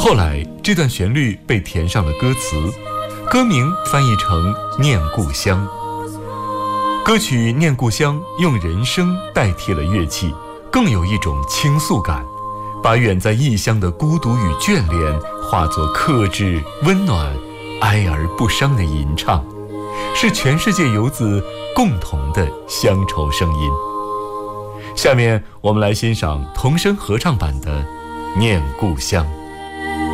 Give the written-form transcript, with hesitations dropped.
后来这段旋律被填上了歌词，歌名翻译成《念故乡》。歌曲《念故乡》用人声代替了乐器，更有一种倾诉感，把远在异乡的孤独与眷恋化作克制、温暖、哀而不伤的吟唱，是全世界游子共同的乡愁声音。下面我们来欣赏童声合唱版的《念故乡》。